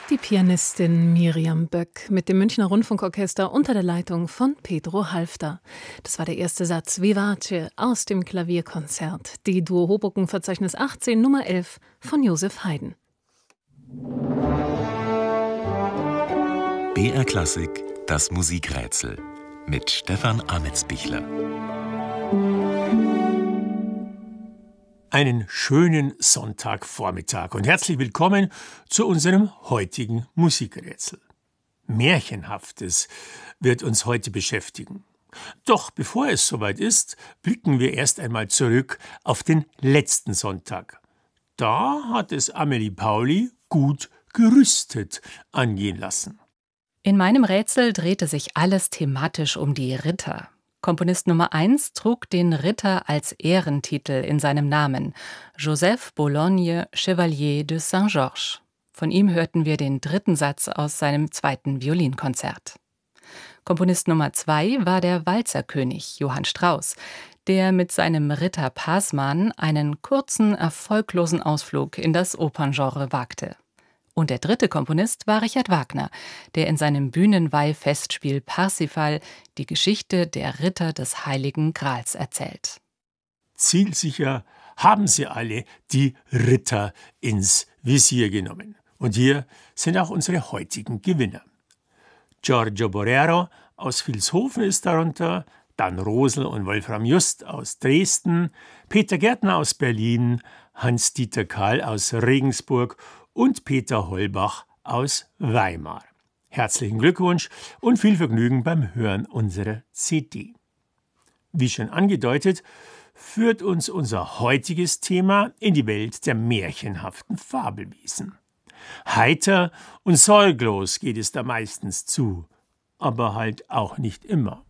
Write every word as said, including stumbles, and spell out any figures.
Die Pianistin Miriam Böck mit dem Münchner Rundfunkorchester unter der Leitung von Pedro Halfter. Das war der erste Satz Vivace aus dem Klavierkonzert, die Duo Hoboken Verzeichnis achtzehn Nummer elf von Joseph Haydn. B R Klassik, das Musikrätsel mit Stefan Ametsbichler. Einen schönen Sonntagvormittag und herzlich willkommen zu unserem heutigen Musikrätsel. Märchenhaftes wird uns heute beschäftigen. Doch bevor es soweit ist, blicken wir erst einmal zurück auf den letzten Sonntag. Da hat es Amelie Pauli gut gerüstet angehen lassen. In meinem Rätsel drehte sich alles thematisch um die Ritter. Komponist Nummer eins trug den Ritter als Ehrentitel in seinem Namen, Joseph Bologne Chevalier de Saint-Georges. Von ihm hörten wir den dritten Satz aus seinem zweiten Violinkonzert. Komponist Nummer zwei war der Walzerkönig Johann Strauss, der mit seinem Ritter Pasman einen kurzen, erfolglosen Ausflug in das Operngenre wagte. Und der dritte Komponist war Richard Wagner, der in seinem Bühnenweih-Festspiel Parsifal die Geschichte der Ritter des Heiligen Grals erzählt. Zielsicher haben sie alle die Ritter ins Visier genommen. Und hier sind auch unsere heutigen Gewinner. Giorgio Borrero aus Vilshofen ist darunter, Dan Rosel und Wolfram Just aus Dresden, Peter Gärtner aus Berlin, Hans-Dieter Kahl aus Regensburg und Peter Holbach aus Weimar. Herzlichen Glückwunsch und viel Vergnügen beim Hören unserer C D. Wie schon angedeutet, führt uns unser heutiges Thema in die Welt der märchenhaften Fabelwesen. Heiter und sorglos geht es da meistens zu, aber halt auch nicht immer.